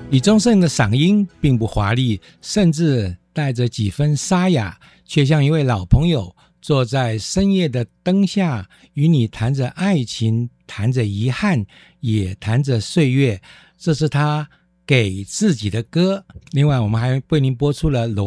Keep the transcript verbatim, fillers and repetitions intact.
李宗盛的嗓音并不华丽，甚至带着几分沙哑，却像一位老朋友，坐在深夜的灯下，与你谈着爱情，谈着遗憾，也谈着岁月。这是他给自己的歌。另外我们还为您播出了罗